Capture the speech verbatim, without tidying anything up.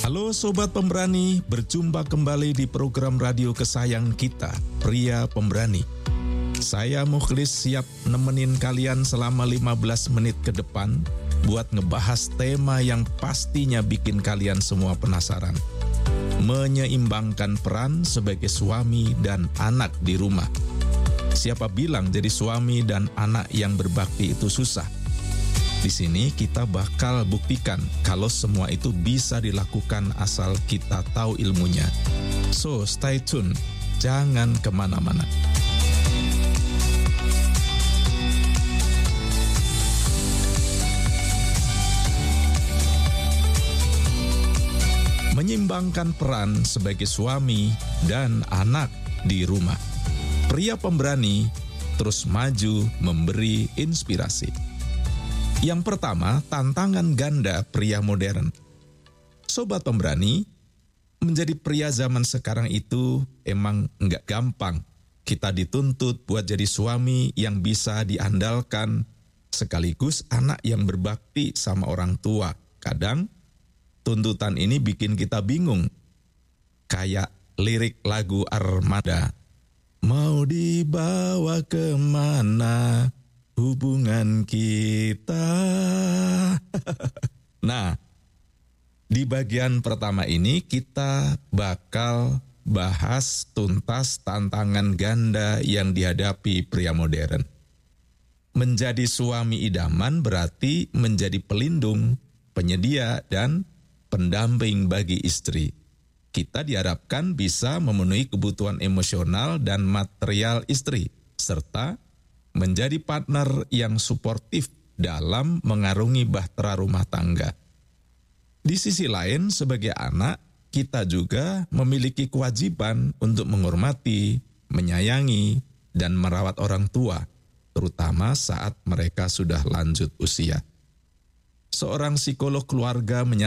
Halo Sobat Pemberani, berjumpa kembali di program radio kesayangan kita, Pria Pemberani. Saya Mukhlis siap nemenin kalian selama lima belas menit ke depan buat ngebahas tema yang pastinya bikin kalian semua penasaran. Menyeimbangkan peran sebagai suami dan anak di rumah. Siapa bilang jadi suami dan anak yang berbakti itu susah? Di sini kita bakal buktikan kalau semua itu bisa dilakukan asal kita tahu ilmunya. So, stay tune, jangan kemana-mana. Menyeimbangkan peran sebagai suami dan anak di rumah. Pria Pemberani terus maju memberi inspirasi. Yang pertama, tantangan ganda pria modern. Sobat Pemberani, menjadi pria zaman sekarang itu emang nggak gampang. Kita dituntut buat jadi suami yang bisa diandalkan, sekaligus anak yang berbakti sama orang tua. Kadang, tuntutan ini bikin kita bingung. Kayak lirik lagu Armada. Mau dibawa kemana hubungan kita? Nah, di bagian pertama ini kita bakal bahas tuntas tantangan ganda yang dihadapi pria modern. Menjadi suami idaman berarti menjadi pelindung, penyedia, dan pendamping bagi istri. Kita diharapkan bisa memenuhi kebutuhan emosional dan material istri, serta menjadi partner yang suportif dalam mengarungi bahtera rumah tangga. Di sisi lain, sebagai anak, kita juga memiliki kewajiban untuk menghormati, menyayangi, dan merawat orang tua, terutama saat mereka sudah lanjut usia. Seorang psikolog keluarga menyatakan